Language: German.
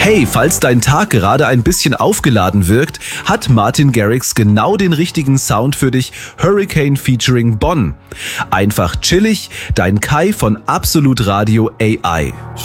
Hey, falls dein Tag gerade ein bisschen aufgeladen wirkt, hat Martin Garrix genau den richtigen Sound für dich, Hurricane featuring Bonn. Einfach chillig, dein Kai von Absolut Radio AI.